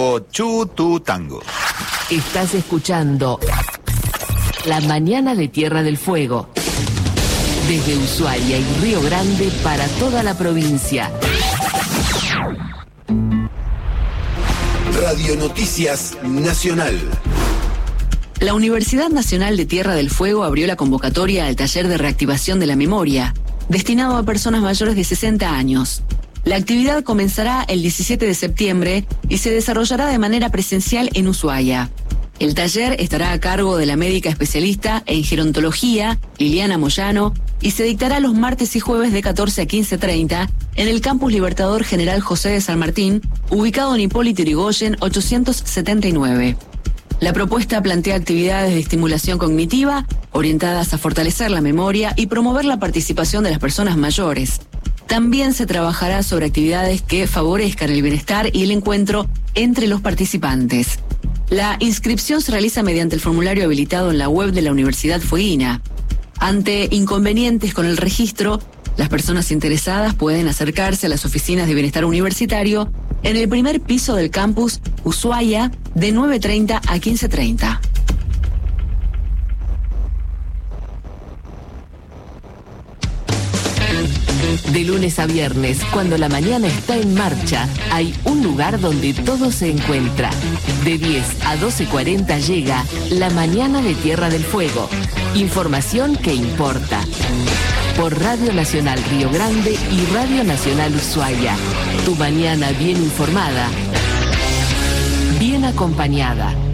tango, chutu tango. Estás escuchando La Mañana de Tierra del Fuego. Desde Ushuaia y Río Grande para toda la provincia. Radio Noticias Nacional. La Universidad Nacional de Tierra del Fuego abrió la convocatoria al taller de reactivación de la memoria, destinado a personas mayores de 60 años. La actividad comenzará el 17 de septiembre y se desarrollará de manera presencial en Ushuaia. El taller estará a cargo de la médica especialista en gerontología, Liliana Moyano, y se dictará los martes y jueves de 14 a 15:30 en el Campus Libertador General José de San Martín, ubicado en Hipólito Yrigoyen 879. La propuesta plantea actividades de estimulación cognitiva orientadas a fortalecer la memoria y promover la participación de las personas mayores. También se trabajará sobre actividades que favorezcan el bienestar y el encuentro entre los participantes. La inscripción se realiza mediante el formulario habilitado en la web de la Universidad Fueguina. Ante inconvenientes con el registro, las personas interesadas pueden acercarse a las oficinas de bienestar universitario en el primer piso del campus Ushuaia de 9:30 a 15:30. De lunes a viernes, cuando la mañana está en marcha, hay un lugar donde todo se encuentra. De 10 a 12:40 llega La Mañana de Tierra del Fuego. Información que importa. Por Radio Nacional Río Grande y Radio Nacional Ushuaia. Tu mañana bien informada, bien acompañada.